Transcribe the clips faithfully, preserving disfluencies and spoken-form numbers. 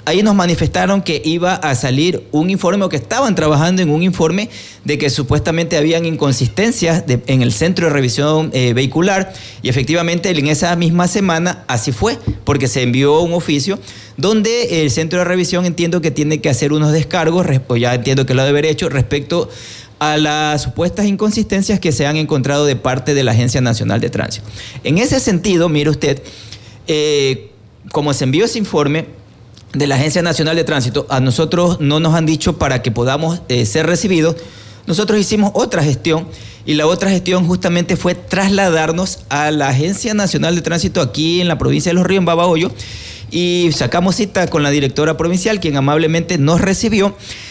ahí nos manifestaron que iba a salir un informe o que estaban trabajando en un informe de que supuestamente habían inconsistencias de, en el centro de revisión eh, vehicular, y efectivamente en esa misma semana así fue, porque se envió un oficio donde el centro de revisión entiendo que tiene que hacer unos descargos, o ya entiendo que lo debe haber hecho, respecto a las supuestas inconsistencias que se han encontrado de parte de la Agencia Nacional de Tránsito. En ese sentido, mire usted, eh, como se envió ese informe de la Agencia Nacional de Tránsito, a nosotros no nos han dicho para que podamos eh, ser recibidos. Nosotros hicimos otra gestión, y la otra gestión justamente fue trasladarnos a la Agencia Nacional de Tránsito aquí en la provincia de Los Ríos, en Babahoyo, y sacamos cita con la directora provincial, quien amablemente nos recibió.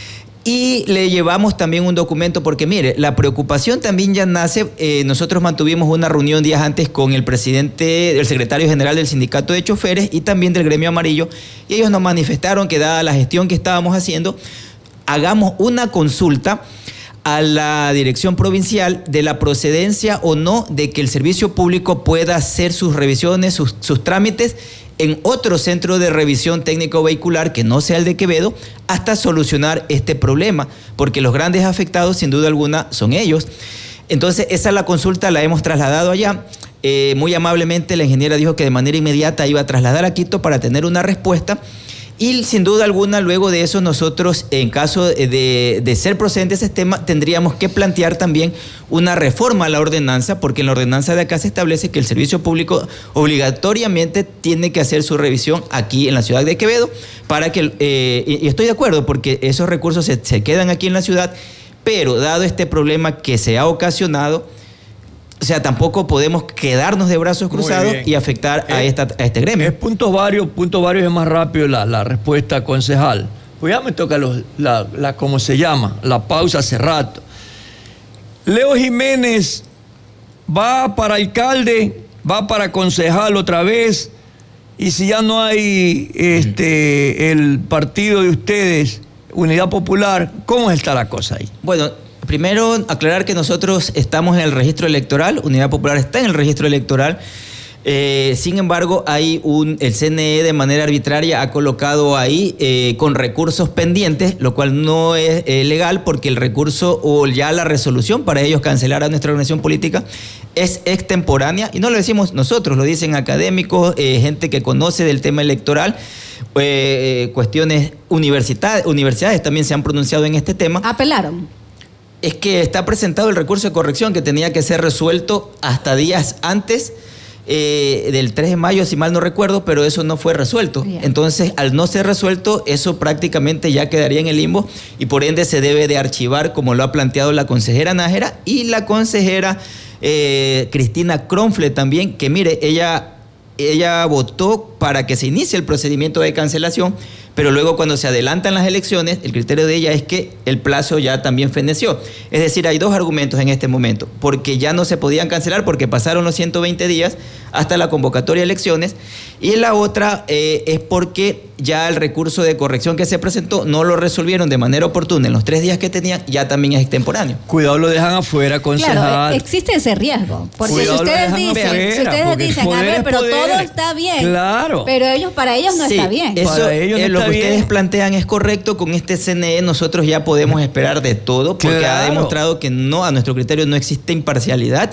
Y le llevamos también un documento porque, mire, la preocupación también ya nace. Eh, nosotros mantuvimos una reunión días antes con el presidente, el secretario general del Sindicato de Choferes y también del Gremio Amarillo, y ellos nos manifestaron que, dada la gestión que estábamos haciendo, hagamos una consulta a la dirección provincial de la procedencia o no de que el servicio público pueda hacer sus revisiones, sus, sus trámites en otro centro de revisión técnico vehicular que no sea el de Quevedo, hasta solucionar este problema, porque los grandes afectados sin duda alguna son ellos. Entonces esa es la consulta, la hemos trasladado allá. Eh, muy amablemente la ingeniera dijo que de manera inmediata iba a trasladar a Quito para tener una respuesta. Y sin duda alguna, luego de eso, nosotros, en caso de, de ser procedente ese tema, tendríamos que plantear también una reforma a la ordenanza, porque en la ordenanza de acá se establece que el servicio público obligatoriamente tiene que hacer su revisión aquí en la ciudad de Quevedo, para que, eh, y estoy de acuerdo, porque esos recursos se, se quedan aquí en la ciudad, pero dado este problema que se ha ocasionado, o sea, tampoco podemos quedarnos de brazos cruzados y afectar a, esta, a este gremio. Es puntos varios, puntos varios es más rápido la, la respuesta, concejal. Pues ya me toca los, la, la, ¿cómo se llama? La pausa hace rato. Leo Jiménez va para alcalde, va para concejal otra vez, y si ya no hay este, el partido de ustedes, Unidad Popular, ¿cómo está la cosa ahí? Bueno, primero, aclarar que nosotros estamos en el registro electoral, Unidad Popular está en el registro electoral. Eh, sin embargo, hay un, el C N E de manera arbitraria ha colocado ahí eh, con recursos pendientes, lo cual no es eh, legal, porque el recurso o ya la resolución para ellos cancelar a nuestra organización política es extemporánea, y no lo decimos nosotros, lo dicen académicos, eh, gente que conoce del tema electoral. Eh, cuestiones universidades, universidades también se han pronunciado en este tema. ¿Apelaron? Es que está presentado el recurso de corrección que tenía que ser resuelto hasta días antes eh, del tres de mayo, si mal no recuerdo, pero eso no fue resuelto. Bien. Entonces, al no ser resuelto, eso prácticamente ya quedaría en el limbo, y por ende se debe de archivar, como lo ha planteado la consejera Nájera y la consejera eh, Cristina Cronfle también, que mire, ella... Ella votó para que se inicie el procedimiento de cancelación, pero luego, cuando se adelantan las elecciones, el criterio de ella es que el plazo ya también feneció. Es decir, hay dos argumentos en este momento: porque ya no se podían cancelar porque pasaron los ciento veinte días hasta la convocatoria de elecciones, y la otra eh, es porque ya el recurso de corrección que se presentó no lo resolvieron de manera oportuna en los tres días que tenían, ya también es extemporáneo. Cuidado, lo dejan afuera, concejal. Claro, existe ese riesgo, porque Cuidado, si ustedes dicen, afuera, si ustedes dicen, a ver, pero poder. todo está bien, claro, pero ellos, para ellos no sí, está bien. Eso, para ellos no eh, lo está que bien. ustedes plantean es correcto. Con este C N E nosotros ya podemos esperar de todo, porque claro. ha demostrado que no, a nuestro criterio no existe imparcialidad.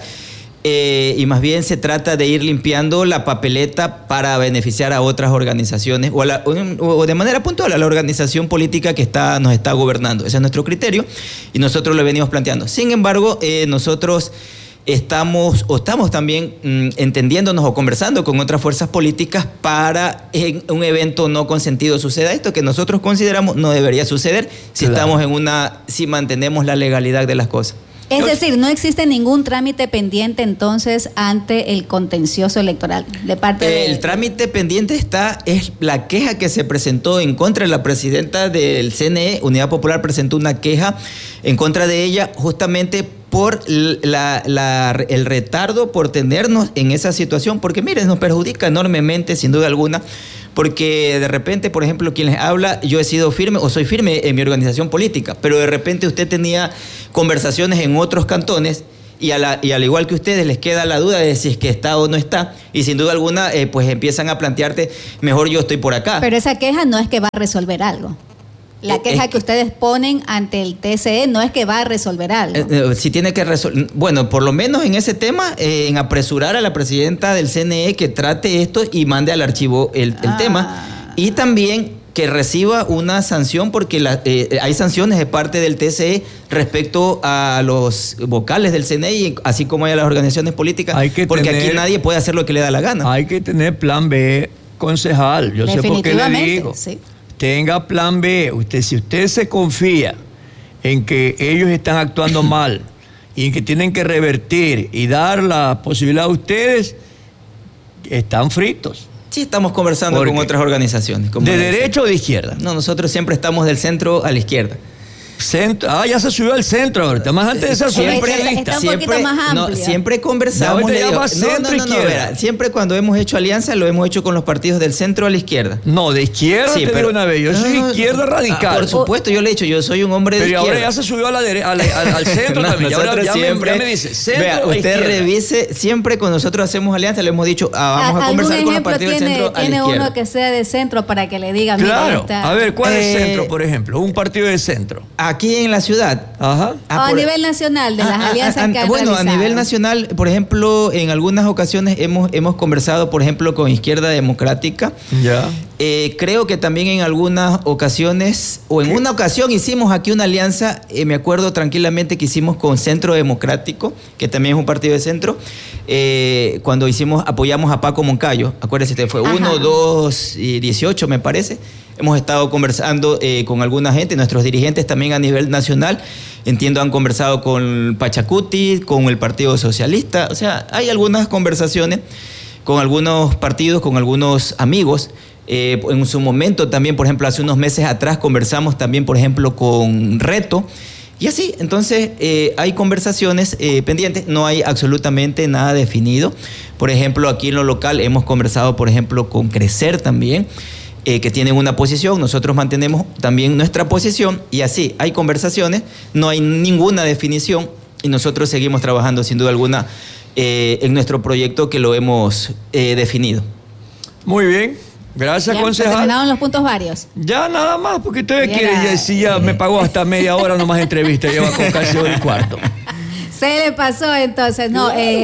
Eh, y más bien se trata de ir limpiando la papeleta para beneficiar a otras organizaciones o, a la, o de manera puntual a la organización política que está, nos está gobernando. Ese es nuestro criterio y nosotros lo venimos planteando. Sin embargo, eh, nosotros estamos o estamos también mm, entendiéndonos o conversando con otras fuerzas políticas para en un evento no consentido suceda esto, que nosotros consideramos no debería suceder si claro. estamos en una, si mantenemos la legalidad de las cosas. Es decir, no existe ningún trámite pendiente entonces ante el contencioso electoral de parte de... El trámite pendiente está, es la queja que se presentó en contra de la presidenta del C N E. Unidad Popular presentó una queja en contra de ella justamente por la, la, el retardo por tenernos en esa situación, porque miren, nos perjudica enormemente, sin duda alguna, porque de repente, por ejemplo, quien les habla, yo he sido firme o soy firme en mi organización política, pero de repente usted tenía conversaciones en otros cantones y, a la, y al igual que ustedes les queda la duda de si es que está o no está, y sin duda alguna eh, pues empiezan a plantearte, mejor yo estoy por acá. Pero esa queja no es que va a resolver algo. La queja que ustedes ponen ante el T C E no es que va a resolver algo. Eh, eh, si tiene que resolver, bueno, por lo menos en ese tema, eh, en apresurar a la presidenta del C N E que trate esto y mande al archivo el, el ah. tema, y también que reciba una sanción, porque la, eh, hay sanciones de parte del T C E respecto a los vocales del C N E, así como hay a las organizaciones políticas, porque tener, aquí nadie puede hacer lo que le da la gana. Hay que tener plan B, concejal. Yo sé por qué le digo. Sí. Tenga plan B. Usted, si usted se confía en que ellos están actuando mal y que tienen que revertir y dar la posibilidad a ustedes, están fritos. Sí, estamos conversando con otras organizaciones. ¿De derecha o de izquierda? No, nosotros siempre estamos del centro a la izquierda. Centro, ah, ya se subió al centro ahorita. Más antes de esa siempre, está, está un siempre, poquito más amplio. No, siempre conversamos. Ya digo, no, no, no, no, verá, siempre cuando hemos hecho alianza lo hemos hecho con los partidos del centro a la izquierda. No, de izquierda sí, te pero, digo una vez. Yo soy no, izquierda radical. Ah, por supuesto, yo le he dicho, yo soy un hombre de pero izquierda. Pero ahora ya se subió a la dere- a la, a, al centro no, también. Ahora ya, siempre, me, ya me dice, centro vea, usted izquierda. Revise, siempre cuando nosotros hacemos alianza le hemos dicho, ah, vamos a, a conversar con los partidos tiene, del centro a la izquierda. Tiene uno que sea de centro para que le digan. Claro. A ver, ¿cuál es centro, por ejemplo? Un partido de centro. Aquí en la ciudad. Ajá. Ah, a nivel nacional, de las ah, alianzas ah, que han Bueno, realizado. A nivel nacional, por ejemplo, en algunas ocasiones hemos, hemos conversado, por ejemplo, con Izquierda Democrática. Ya. Eh, creo que también en algunas ocasiones, o en ¿Qué? una ocasión hicimos aquí una alianza, eh, me acuerdo tranquilamente que hicimos con Centro Democrático, que también es un partido de centro, eh, cuando hicimos, apoyamos a Paco Moncayo. Acuérdense, fue uno, dos y dieciocho, me parece. Hemos estado conversando eh, con alguna gente, nuestros dirigentes también a nivel nacional, entiendo, han conversado con Pachacuti, con el Partido Socialista, o sea, hay algunas conversaciones con algunos partidos, con algunos amigos. Eh, en su momento también, por ejemplo, hace unos meses atrás conversamos también, por ejemplo, con Reto, y así, entonces eh, hay conversaciones eh, pendientes, no hay absolutamente nada definido. Por ejemplo, aquí en lo local hemos conversado, por ejemplo, con Crecer también, Eh, que tienen una posición, nosotros mantenemos también nuestra posición, y así hay conversaciones, no hay ninguna definición, y nosotros seguimos trabajando sin duda alguna eh, en nuestro proyecto que lo hemos eh, definido. Muy bien, gracias, ya, concejal. ¿Terminaron los puntos varios? Ya nada más, porque ustedes Bien, quieren, ya, si ya me pagó hasta media hora nomás entrevista, lleva con casi hora y cuarto. Se le pasó entonces, no, claro. eh,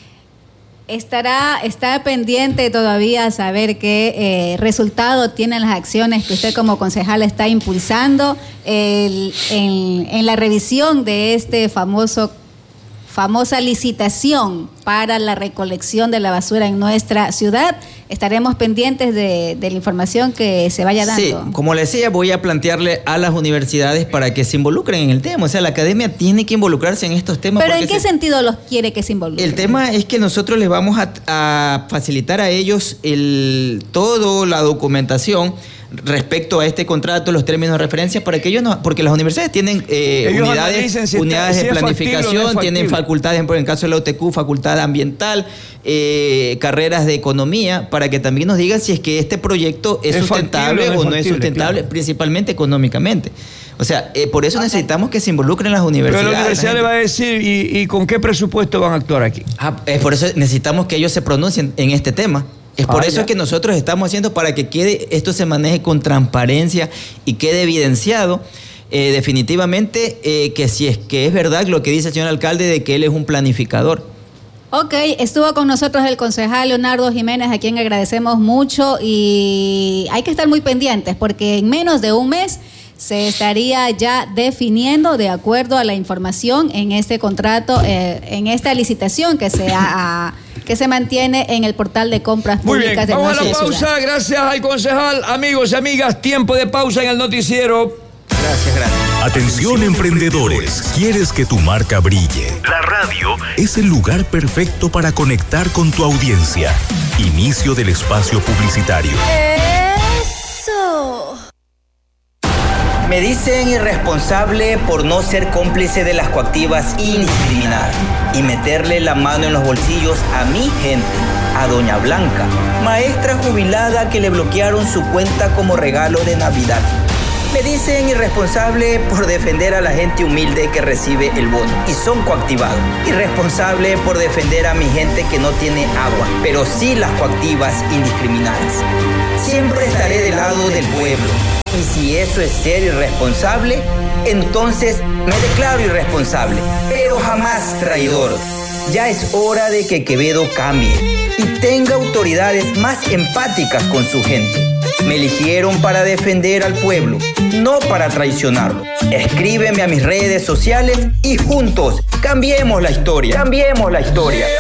Estará, está pendiente todavía saber qué eh, resultado tienen las acciones que usted como concejal está impulsando el, en, en la revisión de este famoso famosa licitación para la recolección de la basura en nuestra ciudad. Estaremos pendientes de, de la información que se vaya dando. Sí, como le decía, voy a plantearle a las universidades para que se involucren en el tema. O sea, la academia tiene que involucrarse en estos temas. ¿Pero en qué se... sentido los quiere que se involucren? El tema es que nosotros les vamos a, a facilitar a ellos el, toda la documentación respecto a este contrato, los términos de referencia, para que ellos no, porque las universidades tienen eh, unidades, si unidades está, de si planificación, factible, no tienen facultades, en el caso de la U T Q, facultad ambiental, eh, carreras de economía, para que también nos digan si es que este proyecto es, es sustentable factible, o no es, factible, es sustentable, claro. Principalmente económicamente. O sea, eh, por eso okay. necesitamos que se involucren las universidades. Pero la universidad le va a decir, ¿y, y con qué presupuesto van a actuar aquí? Ah, es por eso necesitamos que ellos se pronuncien en este tema. Es por ah, eso ya. que nosotros estamos haciendo para que quede esto se maneje con transparencia y quede evidenciado eh, definitivamente eh, que si es que es verdad lo que dice el señor alcalde de que él es un planificador. Ok, estuvo con nosotros el concejal Leonardo Jiménez, a quien agradecemos mucho, y hay que estar muy pendientes porque en menos de un mes se estaría ya definiendo de acuerdo a la información en este contrato, eh, en esta licitación que se ha... que se mantiene en el portal de compras públicas de nuestra ciudad. Vamos a la pausa, ciudad. Gracias al concejal. Amigos y amigas, tiempo de pausa en el noticiero. Gracias, gracias. Atención, emprendedores, ¿quieres que tu marca brille? La radio es el lugar perfecto para conectar con tu audiencia. Inicio del espacio publicitario. Eso. Me dicen irresponsable por no ser cómplice de las coactivas indiscriminadas y meterle la mano en los bolsillos a mi gente, a doña Blanca, maestra jubilada que le bloquearon su cuenta como regalo de Navidad. Me dicen irresponsable por defender a la gente humilde que recibe el bono y son coactivados. Irresponsable por defender a mi gente que no tiene agua, pero sí las coactivas indiscriminadas. Siempre estaré del lado del pueblo. Y si eso es ser irresponsable, entonces me declaro irresponsable, pero jamás traidor. Ya es hora de que Quevedo cambie y tenga autoridades más empáticas con su gente. Me eligieron para defender al pueblo, no para traicionarlo. Escríbeme a mis redes sociales y juntos cambiemos la historia. Cambiemos la historia.